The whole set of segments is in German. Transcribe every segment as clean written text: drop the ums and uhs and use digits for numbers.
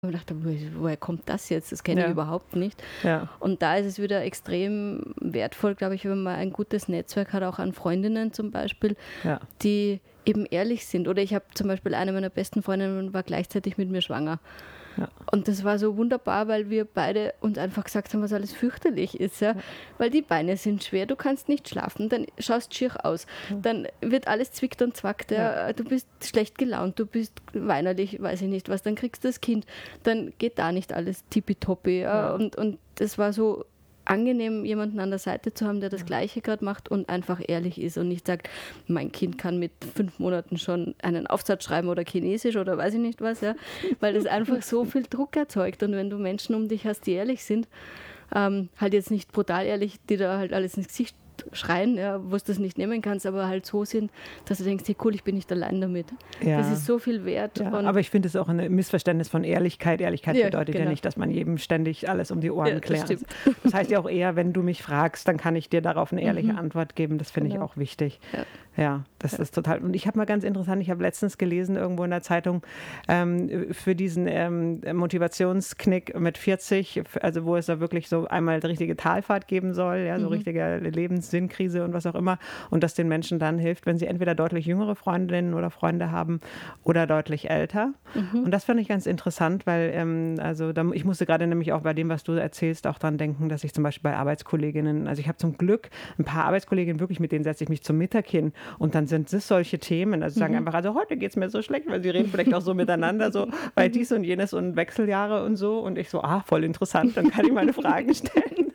Ich dachte, woher kommt das jetzt? Das kenne ich überhaupt nicht. Ja. Und da ist es wieder extrem wertvoll, glaube ich, wenn man ein gutes Netzwerk hat, auch an Freundinnen zum Beispiel, die eben ehrlich sind. Oder ich habe zum Beispiel eine meiner besten Freundinnen war gleichzeitig mit mir schwanger. Ja. Und das war so wunderbar, weil wir beide uns einfach gesagt haben, was alles fürchterlich ist. Ja? Weil die Beine sind schwer, du kannst nicht schlafen, dann schaust schier aus, dann wird alles zwickt und zwackt, du bist schlecht gelaunt, du bist weinerlich, weiß ich nicht was, dann kriegst du das Kind, dann geht da nicht alles tippitoppi. Und das war so angenehm, jemanden an der Seite zu haben, der das Gleiche gerade macht und einfach ehrlich ist und nicht sagt, mein Kind kann mit 5 Monaten schon einen Aufsatz schreiben oder Chinesisch oder weiß ich nicht was, weil das einfach so viel Druck erzeugt. Und wenn du Menschen um dich hast, die ehrlich sind, halt jetzt nicht brutal ehrlich, die da halt alles ins Gesicht schreien, wo du das nicht nehmen kannst, aber halt so sind, dass du denkst, hey, cool, ich bin nicht allein damit. Ja. Das ist so viel wert. Ja, aber ich finde es auch ein Missverständnis von Ehrlichkeit. Ehrlichkeit bedeutet ja nicht, dass man jedem ständig alles um die Ohren klärt. Das heißt ja auch eher, wenn du mich fragst, dann kann ich dir darauf eine ehrliche Antwort geben. Das finde ich auch wichtig. Ja, das ist total. Und ich habe mal ganz interessant, ich habe letztens gelesen, irgendwo in der Zeitung, für diesen Motivationsknick mit 40, also wo es da wirklich so einmal die richtige Talfahrt geben soll, so richtige Lebenssinkrise und was auch immer, und das den Menschen dann hilft, wenn sie entweder deutlich jüngere Freundinnen oder Freunde haben oder deutlich älter. Und das fand ich ganz interessant, weil ich musste gerade nämlich auch bei dem, was du erzählst, auch dran denken, dass ich zum Beispiel bei Arbeitskolleginnen, also ich habe zum Glück ein paar Arbeitskolleginnen wirklich, mit denen setze ich mich zum Mittag hin. Und dann sind es solche Themen, also sagen einfach, also heute geht es mir so schlecht, weil sie reden vielleicht auch so miteinander, so, weil dies und jenes und Wechseljahre und so. Und ich so, voll interessant, dann kann ich meine Fragen stellen.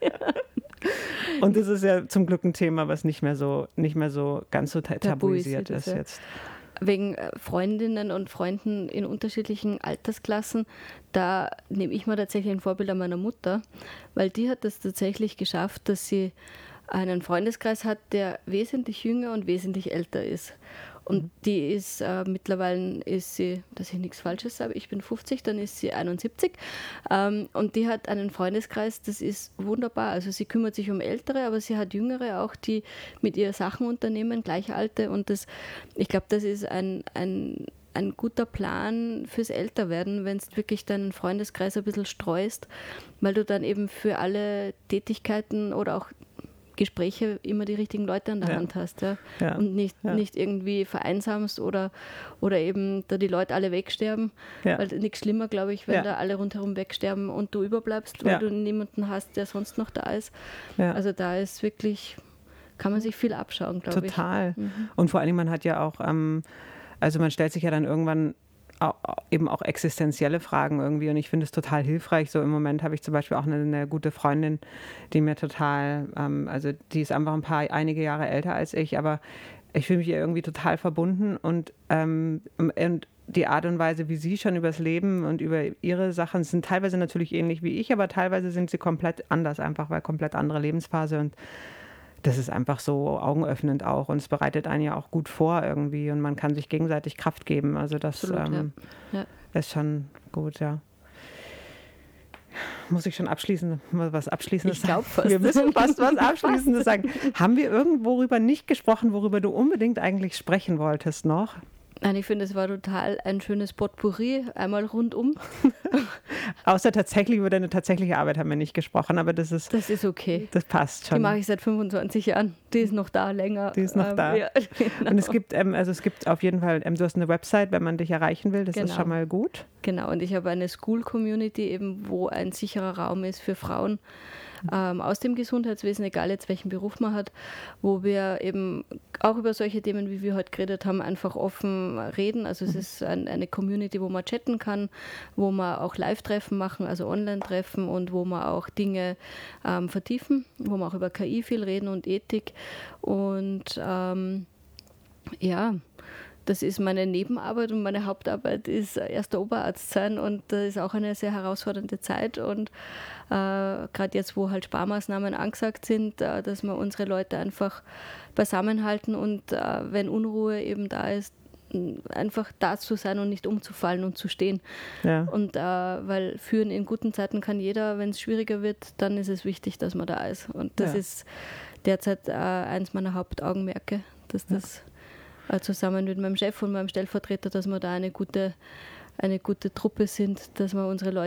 Und das ist ja zum Glück ein Thema, was nicht mehr so ganz so tabuisiert ist jetzt. Wegen Freundinnen und Freunden in unterschiedlichen Altersklassen, da nehme ich mal tatsächlich ein Vorbild an meiner Mutter, weil die hat das tatsächlich geschafft, dass sie einen Freundeskreis hat, der wesentlich jünger und wesentlich älter ist. Und die ist, mittlerweile ist sie, dass ich nichts Falsches sage, ich bin 50, dann ist sie 71. Und die hat einen Freundeskreis, das ist wunderbar. Also sie kümmert sich um Ältere, aber sie hat Jüngere auch, die mit ihr Sachen unternehmen, Gleichalte. Und ich glaube, das ist ein guter Plan fürs Älterwerden, wenn du wirklich deinen Freundeskreis ein bisschen streust, weil du dann eben für alle Tätigkeiten oder auch Gespräche immer die richtigen Leute an der Hand hast und nicht irgendwie vereinsamst oder eben da die Leute alle wegsterben, weil nichts schlimmer, glaube ich, wenn da alle rundherum wegsterben und du überbleibst, weil du niemanden hast, der sonst noch da ist. Also da ist wirklich, kann man sich viel abschauen, glaube ich. Total. Und vor allem, man hat ja auch, also man stellt sich ja dann irgendwann eben auch existenzielle Fragen irgendwie, und ich finde es total hilfreich. So im Moment habe ich zum Beispiel auch eine gute Freundin, die mir total, also die ist einfach einige Jahre älter als ich, aber ich fühle mich ihr irgendwie total verbunden und die Art und Weise, wie sie schon übers Leben und über ihre Sachen sind teilweise natürlich ähnlich wie ich, aber teilweise sind sie komplett anders, einfach weil komplett andere Lebensphase, und das ist einfach so augenöffnend auch, und es bereitet einen ja auch gut vor irgendwie, und man kann sich gegenseitig Kraft geben. Also das ist schon gut, Muss ich schon was Abschließendes sagen? Ich glaube fast. Wir müssen fast was Abschließendes sagen. Haben wir worüber nicht gesprochen, worüber du unbedingt eigentlich sprechen wolltest noch? Nein, ich finde, es war total ein schönes Potpourri, einmal rundum. Außer tatsächlich über deine tatsächliche Arbeit haben wir nicht gesprochen, aber das ist okay. Das passt schon. Die mache ich seit 25 Jahren. Die ist noch da länger. Die ist noch da. Ja, genau. Und es gibt auf jeden Fall, du hast eine Website, wenn man dich erreichen will, das ist schon mal gut. Genau, und ich habe eine School-Community, eben, wo ein sicherer Raum ist für Frauen aus dem Gesundheitswesen, egal jetzt welchen Beruf man hat, wo wir eben auch über solche Themen, wie wir heute geredet haben, einfach offen reden. Also es ist eine Community, wo man chatten kann, wo man auch Live-Treffen machen, also Online-Treffen, und wo man auch Dinge vertiefen, wo man auch über KI viel reden und Ethik. Und das ist meine Nebenarbeit, und meine Hauptarbeit ist erster Oberarzt sein, und das ist auch eine sehr herausfordernde Zeit, und gerade jetzt, wo halt Sparmaßnahmen angesagt sind, dass wir unsere Leute einfach beisammenhalten und wenn Unruhe eben da ist, einfach da zu sein und nicht umzufallen und zu stehen. Ja. Und weil führen in guten Zeiten kann jeder, wenn es schwieriger wird, dann ist es wichtig, dass man da ist. Und das ist derzeit eins meiner Hauptaugenmerke, dass das zusammen mit meinem Chef und meinem Stellvertreter, dass wir da eine gute eine gute Truppe sind, dass wir unsere Leute